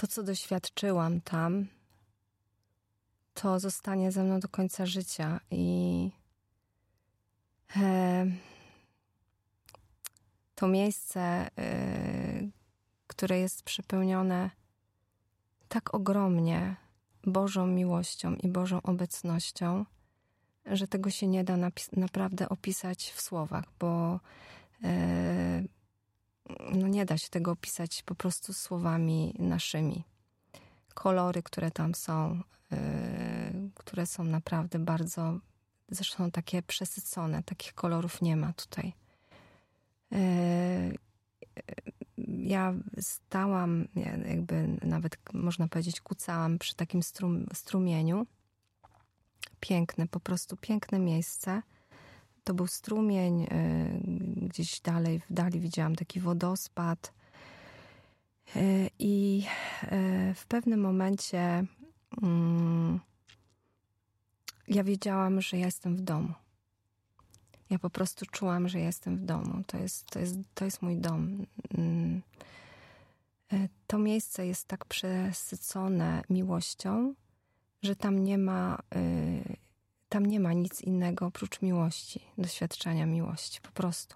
to, co doświadczyłam tam, to zostanie ze mną do końca życia i to miejsce, które jest przepełnione tak ogromnie Bożą miłością i Bożą obecnością, że tego się nie da naprawdę opisać w słowach, bo no nie da się tego opisać po prostu słowami naszymi. Kolory, które tam są, które są naprawdę bardzo, zresztą takie przesycone, takich kolorów nie ma tutaj. Ja stałam, jakby nawet można powiedzieć kucałam przy takim strumieniu. Piękne, po prostu piękne miejsce. To był strumień, gdzieś dalej, w dali widziałam taki wodospad. I w pewnym momencie ja wiedziałam, że ja jestem w domu. Ja po prostu czułam, że jestem w domu. To jest mój dom. To miejsce jest tak przesycone miłością, że tam nie ma nic innego oprócz miłości, doświadczenia miłości, po prostu.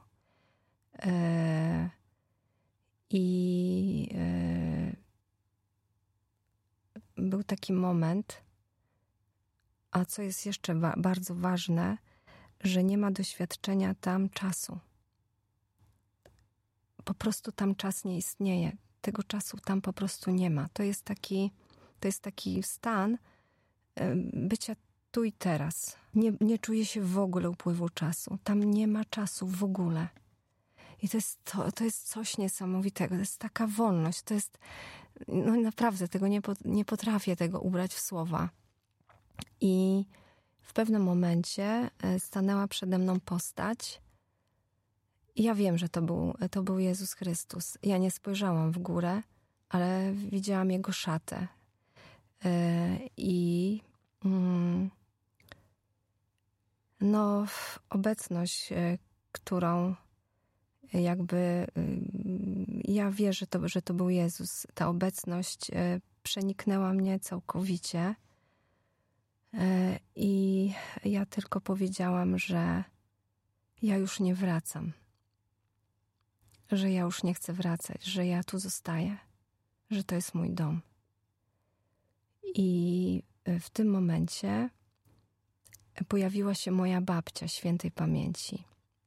Był taki moment, a co jest jeszcze bardzo ważne, że nie ma doświadczenia tam czasu. Po prostu tam czas nie istnieje. Tego czasu tam po prostu nie ma. To jest taki stan bycia tu i teraz. Nie czuję się w ogóle upływu czasu. Tam nie ma czasu w ogóle. I to jest coś niesamowitego. To jest taka wolność. To jest, no naprawdę, nie potrafię tego ubrać w słowa. I w pewnym momencie stanęła przede mną postać i ja wiem, że to był Jezus Chrystus. Ja nie spojrzałam w górę, ale widziałam Jego szatę. No, obecność, którą jakby ja wierzę, że to był Jezus. Ta obecność przeniknęła mnie całkowicie. I ja tylko powiedziałam, że ja już nie wracam. Że ja już nie chcę wracać, że ja tu zostaję. Że to jest mój dom. I w tym momencie pojawiła się moja babcia świętej pamięci.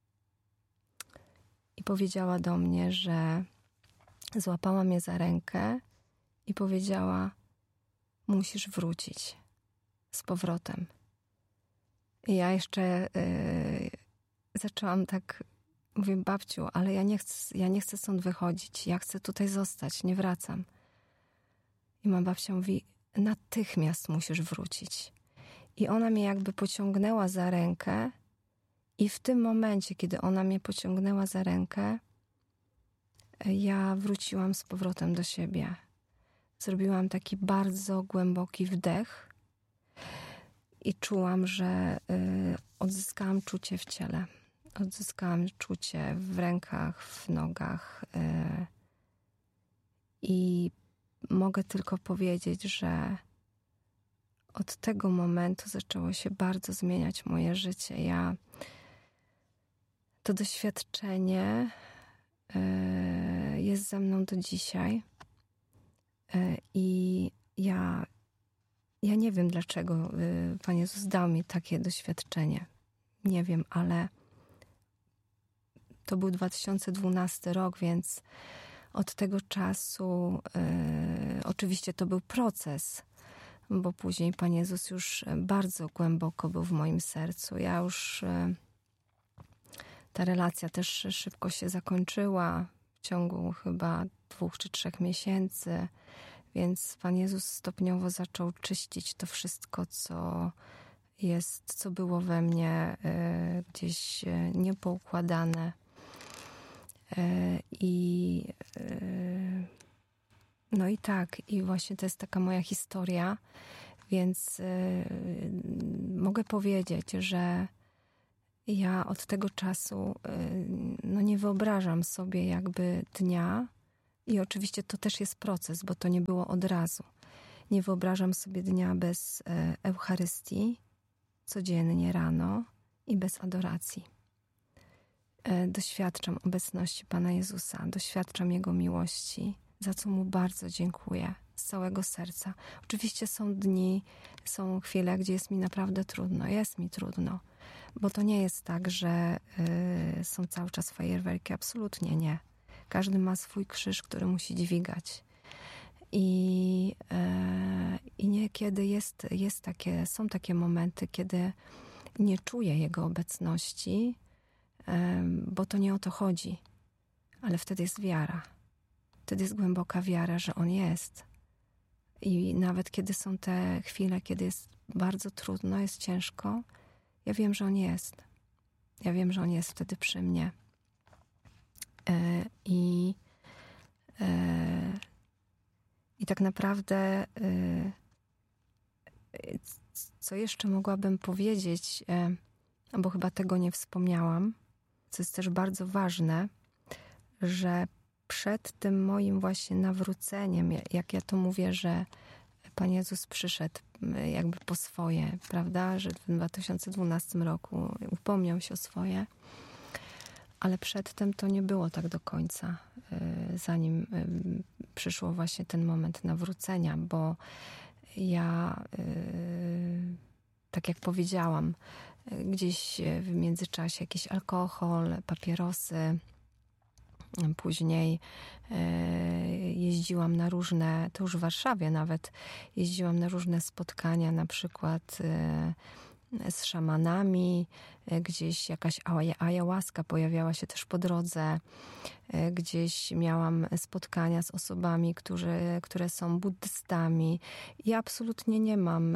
I powiedziała do mnie, że złapała mnie za rękę i powiedziała: musisz wrócić z powrotem. I ja jeszcze zaczęłam tak, mówię: babciu, ale ja nie chcę stąd wychodzić, ja chcę tutaj zostać, nie wracam. I moja babcia mówi: natychmiast musisz wrócić. I ona mnie jakby pociągnęła za rękę i w tym momencie, kiedy ona mnie pociągnęła za rękę, ja wróciłam z powrotem do siebie. Zrobiłam taki bardzo głęboki wdech i czułam, że odzyskałam czucie w ciele. Odzyskałam czucie w rękach, w nogach. I mogę tylko powiedzieć, że od tego momentu zaczęło się bardzo zmieniać moje życie. To doświadczenie jest ze mną do dzisiaj. I ja nie wiem, dlaczego Pan Jezus dał mi takie doświadczenie. Nie wiem, ale to był 2012 rok, więc od tego czasu oczywiście to był proces, bo później Pan Jezus już bardzo głęboko był w moim sercu. Ta relacja też szybko się zakończyła, w ciągu chyba 2 czy 3 miesięcy, więc Pan Jezus stopniowo zaczął czyścić to wszystko, co było we mnie gdzieś niepoukładane. No i tak, i właśnie to jest taka moja historia, więc mogę powiedzieć, że ja od tego czasu nie wyobrażam sobie jakby dnia I oczywiście to też jest proces, bo to nie było od razu. Nie wyobrażam sobie dnia bez Eucharystii, codziennie rano i bez adoracji. Doświadczam obecności Pana Jezusa, doświadczam Jego miłości, za co Mu bardzo dziękuję z całego serca. Oczywiście są dni, są chwile, gdzie jest mi naprawdę trudno. Jest mi trudno, bo to nie jest tak, że są cały czas fajerwerki. Absolutnie nie. Każdy ma swój krzyż, który musi dźwigać. I niekiedy są takie momenty, kiedy nie czuję Jego obecności, bo to nie o to chodzi. Ale wtedy jest wiara. Wtedy jest głęboka wiara, że On jest. I nawet kiedy są te chwile, kiedy jest bardzo trudno, jest ciężko, ja wiem, że On jest. Ja wiem, że On jest wtedy przy mnie. I tak naprawdę co jeszcze mogłabym powiedzieć, bo chyba tego nie wspomniałam, co jest też bardzo ważne, że przed tym moim właśnie nawróceniem, jak ja to mówię, że Pan Jezus przyszedł jakby po swoje, prawda, że w 2012 roku upomniał się o swoje, ale przedtem to nie było tak do końca, zanim przyszło właśnie ten moment nawrócenia, bo ja, tak jak powiedziałam, gdzieś w międzyczasie jakiś alkohol, papierosy. Później jeździłam na różne, to już w Warszawie nawet, jeździłam na różne spotkania, na przykład z szamanami, gdzieś jakaś ayahuasca pojawiała się też po drodze, gdzieś miałam spotkania z osobami, które są buddystami. Ja absolutnie nie mam,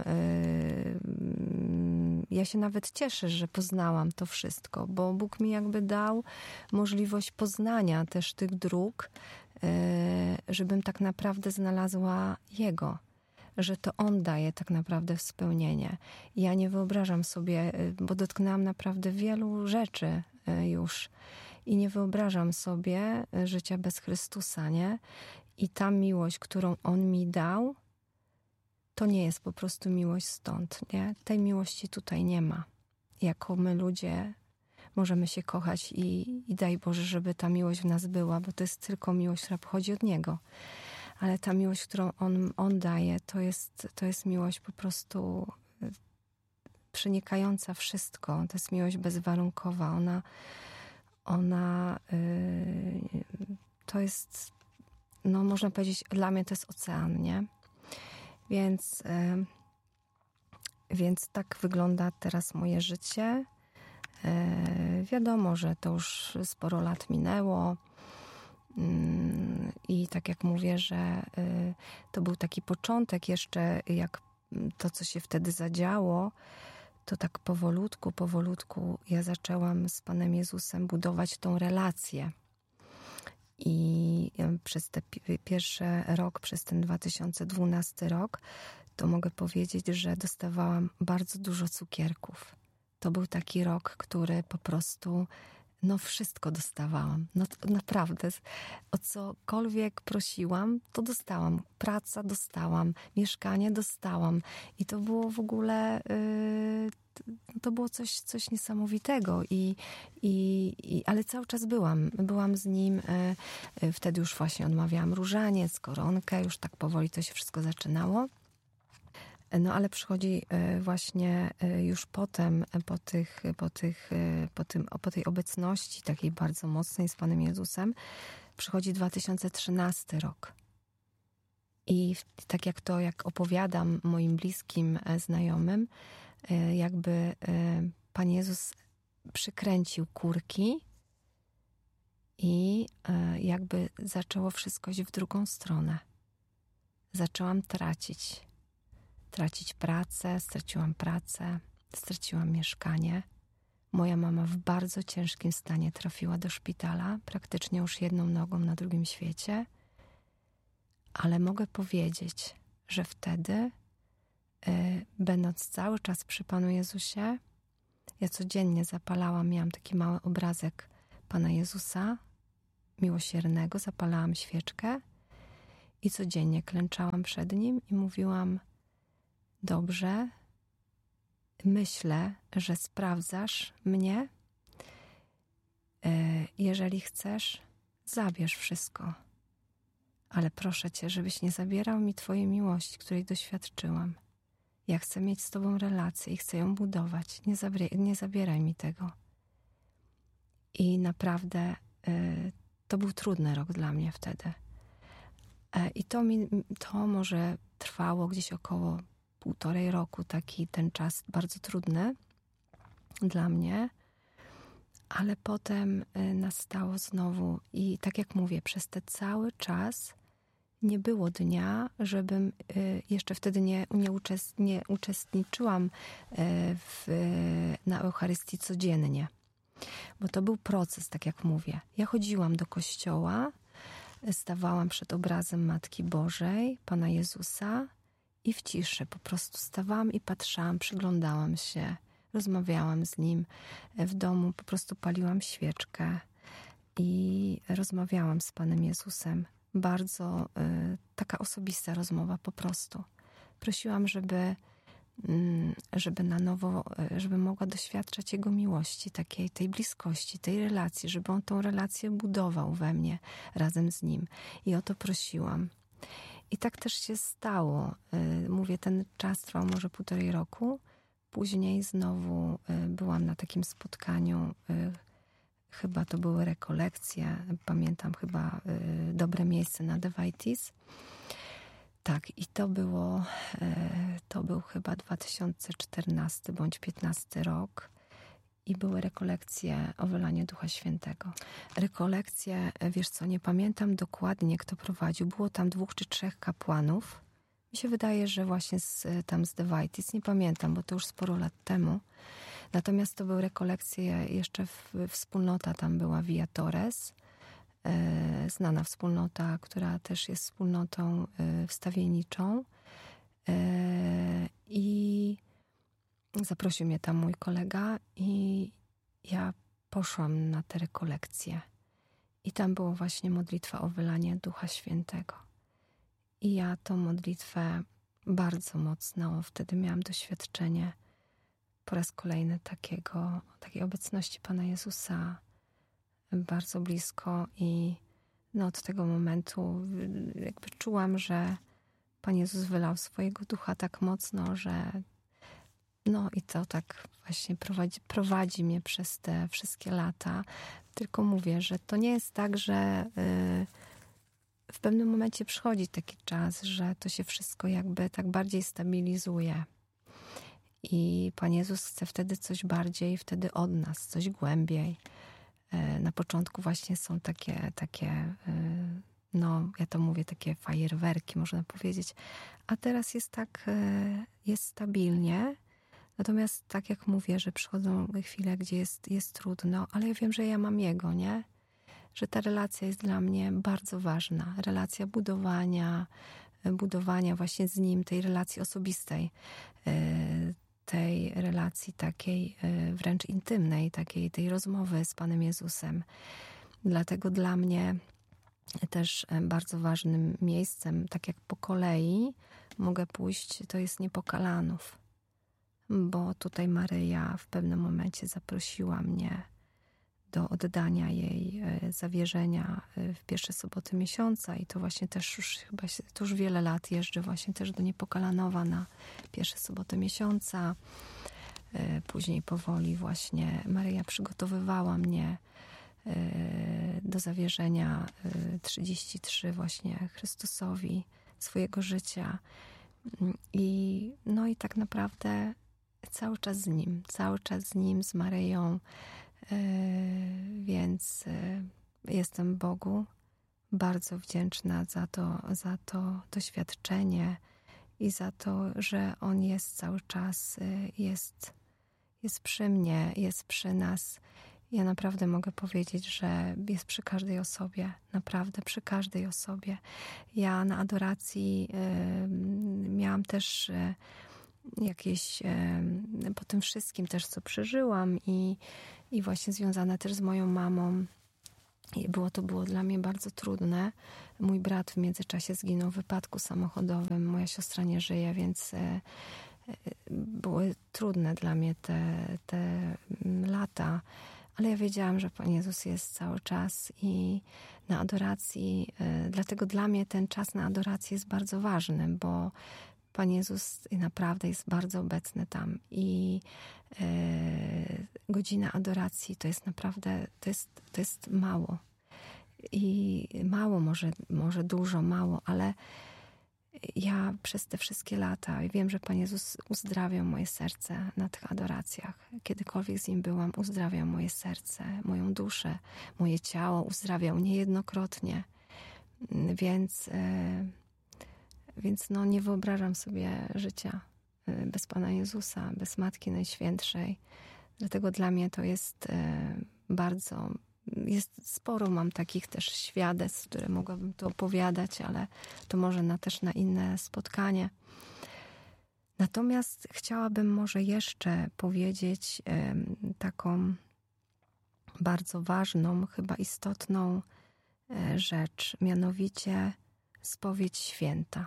ja się nawet cieszę, że poznałam to wszystko, bo Bóg mi jakby dał możliwość poznania też tych dróg, żebym tak naprawdę znalazła Jego. Że to On daje tak naprawdę spełnienie. Ja nie wyobrażam sobie, bo dotknęłam naprawdę wielu rzeczy już i nie wyobrażam sobie życia bez Chrystusa, nie? I ta miłość, którą On mi dał, to nie jest po prostu miłość stąd, nie? Tej miłości tutaj nie ma. Jako my ludzie możemy się kochać i daj Boże, żeby ta miłość w nas była, bo to jest tylko miłość, która pochodzi od Niego. Ale ta miłość, którą On daje, to jest miłość po prostu przenikająca wszystko. To jest miłość bezwarunkowa. Ona to jest, no można powiedzieć, dla mnie to jest ocean, nie? Więc tak wygląda teraz moje życie. Wiadomo, że to już sporo lat minęło. I tak jak mówię, że to był taki początek jeszcze, jak to, co się wtedy zadziało, to tak powolutku ja zaczęłam z Panem Jezusem budować tą relację. I przez ten pierwszy rok, przez ten 2012 rok, to mogę powiedzieć, że dostawałam bardzo dużo cukierków. To był taki rok, który po prostu, no wszystko dostawałam. No naprawdę, o cokolwiek prosiłam, to dostałam. Praca dostałam, mieszkanie dostałam. I to było w ogóle, to było coś niesamowitego. Ale cały czas byłam z Nim. Wtedy już właśnie odmawiałam różaniec, koronkę, już tak powoli to się wszystko zaczynało. No ale przychodzi właśnie już potem, po tej obecności takiej bardzo mocnej z Panem Jezusem, przychodzi 2013 rok. I tak jak opowiadam moim bliskim znajomym, jakby Pan Jezus przykręcił kurki i jakby zaczęło wszystko iść w drugą stronę. Zaczęłam tracić pracę, straciłam pracę, straciłam mieszkanie. Moja mama w bardzo ciężkim stanie trafiła do szpitala, praktycznie już jedną nogą na drugim świecie. Ale mogę powiedzieć, że wtedy, będąc cały czas przy Panu Jezusie, ja codziennie zapalałam, miałam taki mały obrazek Pana Jezusa Miłosiernego, zapalałam świeczkę i codziennie klęczałam przed Nim i mówiłam: dobrze, myślę, że sprawdzasz mnie. Jeżeli chcesz, zabierz wszystko. Ale proszę Cię, żebyś nie zabierał mi Twojej miłości, której doświadczyłam. Ja chcę mieć z Tobą relację i chcę ją budować. Nie zabieraj mi tego. I naprawdę to był trudny rok dla mnie wtedy. I to może trwało gdzieś około 1,5 roku, taki ten czas bardzo trudny dla mnie. Ale potem nastało znowu i tak jak mówię, przez ten cały czas nie było dnia, żebym jeszcze wtedy nie uczestniczyłam na Eucharystii codziennie. Bo to był proces, tak jak mówię. Ja chodziłam do kościoła, stawałam przed obrazem Matki Bożej, Pana Jezusa i w ciszy po prostu stawałam i patrzałam, przyglądałam się, rozmawiałam z Nim w domu, po prostu paliłam świeczkę i rozmawiałam z Panem Jezusem. Bardzo taka osobista rozmowa po prostu. Prosiłam, żeby na nowo, żeby mogła doświadczać Jego miłości, tej bliskości, tej relacji, żeby On tą relację budował we mnie razem z Nim. I o to prosiłam. I tak też się stało. Mówię, ten czas trwał może 1,5 roku. Później znowu byłam na takim spotkaniu, chyba to były rekolekcje, pamiętam chyba Dobre miejsce na Devaitis. Tak, i to był chyba 2014 bądź 2015 rok i były rekolekcje o wylaniu Ducha Świętego. Rekolekcje, wiesz co, nie pamiętam dokładnie, kto prowadził. Było tam 2 czy 3 kapłanów. Mi się wydaje, że właśnie z Devaitis, nie pamiętam, bo to już sporo lat temu. Natomiast to były rekolekcje, jeszcze wspólnota tam była Via Torres, znana wspólnota, która też jest wspólnotą wstawienniczą. I zaprosił mnie tam mój kolega i ja poszłam na te rekolekcje. I tam była właśnie modlitwa o wylanie Ducha Świętego. I ja tą modlitwę bardzo mocno wtedy miałam doświadczenie po raz kolejny takiej obecności Pana Jezusa bardzo blisko i od tego momentu jakby czułam, że Pan Jezus wylał swojego ducha tak mocno, że i to tak właśnie prowadzi mnie przez te wszystkie lata. Tylko mówię, że to nie jest tak, że w pewnym momencie przychodzi taki czas, że to się wszystko jakby tak bardziej stabilizuje. I Pan Jezus chce wtedy coś bardziej, wtedy od nas, coś głębiej. Na początku właśnie są takie ja to mówię, takie fajerwerki, można powiedzieć. A teraz jest stabilnie. Natomiast tak jak mówię, że przychodzą chwile, gdzie jest trudno, ale ja wiem, że ja mam Jego, nie? Że ta relacja jest dla mnie bardzo ważna. Relacja budowania właśnie z Nim, tej relacji osobistej, tej relacji takiej wręcz intymnej, tej rozmowy z Panem Jezusem. Dlatego dla mnie też bardzo ważnym miejscem, tak jak po kolei mogę pójść, to jest Niepokalanów. Bo tutaj Maryja w pewnym momencie zaprosiła mnie do oddania jej zawierzenia w pierwsze soboty miesiąca i to właśnie też to już wiele lat jeżdżę właśnie też do Niepokalanowa na pierwsze soboty miesiąca. Później powoli właśnie Maryja przygotowywała mnie do zawierzenia 33 właśnie Chrystusowi swojego życia i tak naprawdę cały czas z Nim, z Maryją, więc jestem Bogu bardzo wdzięczna za to doświadczenie i za to, że On jest cały czas, jest przy mnie, jest przy nas. Ja naprawdę mogę powiedzieć, że jest przy każdej osobie, naprawdę przy każdej osobie. Ja na adoracji miałam też jakieś, po tym wszystkim też, co przeżyłam i właśnie związane też z moją mamą, I było dla mnie bardzo trudne. Mój brat w międzyczasie zginął w wypadku samochodowym. Moja siostra nie żyje, więc były trudne dla mnie te lata. Ale ja wiedziałam, że Pan Jezus jest cały czas i na adoracji. Dlatego dla mnie ten czas na adoracji jest bardzo ważny, bo Pan Jezus naprawdę jest bardzo obecny tam. I godzina adoracji to jest naprawdę, to jest mało. I mało, może dużo, mało, ale ja przez te wszystkie lata wiem, że Pan Jezus uzdrawiał moje serce na tych adoracjach. Kiedykolwiek z Nim byłam, uzdrawiał moje serce, moją duszę, moje ciało, uzdrawiał niejednokrotnie. Więc no, nie wyobrażam sobie życia bez Pana Jezusa, bez Matki Najświętszej. Dlatego dla mnie to jest sporo mam takich też świadectw, które mogłabym tu opowiadać, ale to może też na inne spotkanie. Natomiast chciałabym może jeszcze powiedzieć taką bardzo ważną, chyba istotną rzecz, mianowicie spowiedź święta.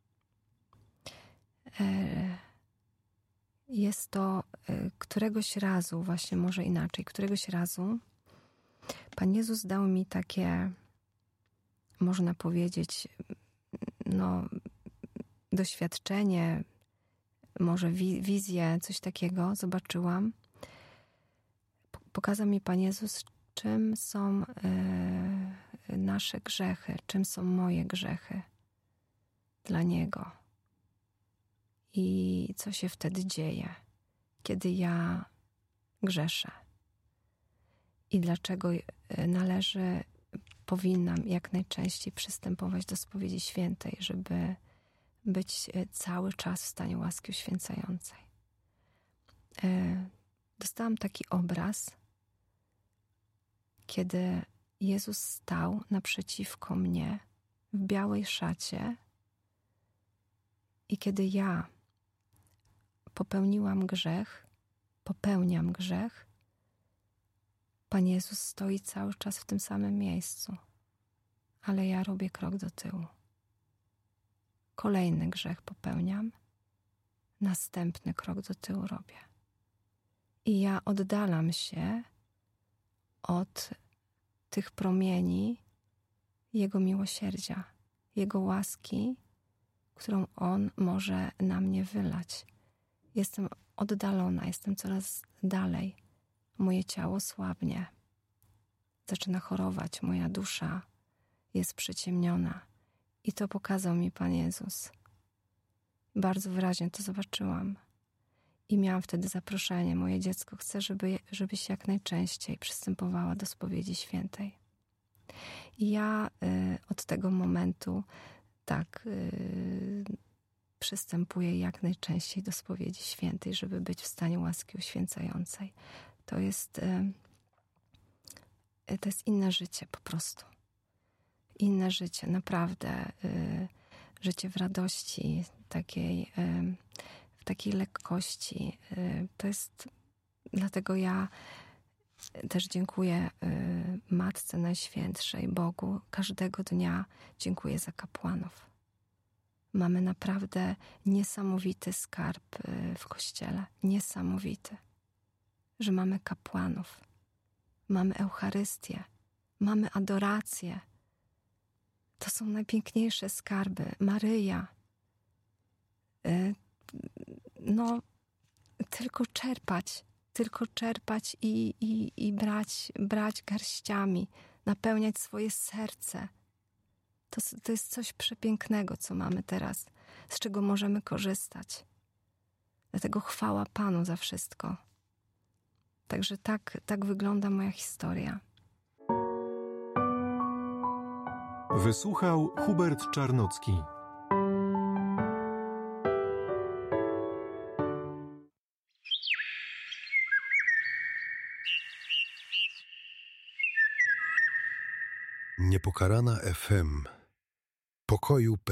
Jest to któregoś razu, właśnie może inaczej, któregoś razu Pan Jezus dał mi takie, można powiedzieć, no, doświadczenie, może wizję, coś takiego zobaczyłam. Pokazał mi Pan Jezus, czym są nasze grzechy, czym są moje grzechy dla Niego. I co się wtedy dzieje, kiedy ja grzeszę. I dlaczego powinnam jak najczęściej przystępować do spowiedzi świętej, żeby być cały czas w stanie łaski uświęcającej. Dostałam taki obraz, kiedy Jezus stał naprzeciwko mnie w białej szacie i kiedy ja popełniam grzech, Pan Jezus stoi cały czas w tym samym miejscu, ale ja robię krok do tyłu. Kolejny grzech popełniam, następny krok do tyłu robię. I ja oddalam się od tych promieni Jego miłosierdzia, Jego łaski, którą On może na mnie wylać. Jestem oddalona, jestem coraz dalej. Moje ciało słabnie. Zaczyna chorować, moja dusza jest przyciemniona. I to pokazał mi Pan Jezus. Bardzo wyraźnie to zobaczyłam. I miałam wtedy zaproszenie. Moje dziecko chce, żebyś jak najczęściej przystępowała do spowiedzi świętej. I ja od tego momentu przystępuję jak najczęściej do spowiedzi świętej, żeby być w stanie łaski uświęcającej. To jest inne życie po prostu. Inne życie, naprawdę. Życie w radości, w takiej lekkości. To jest, dlatego ja też dziękuję Matce Najświętszej, Bogu. Każdego dnia dziękuję za kapłanów. Mamy naprawdę niesamowity skarb w Kościele. Niesamowity. Że mamy kapłanów. Mamy Eucharystię. Mamy adorację. To są najpiękniejsze skarby. Maryja. No, tylko czerpać i brać garściami, napełniać swoje serce. To jest coś przepięknego, co mamy teraz, z czego możemy korzystać. Dlatego chwała Panu za wszystko. Także tak wygląda moja historia. Wysłuchał Hubert Czarnocki. Niepokalana FM. Pokoju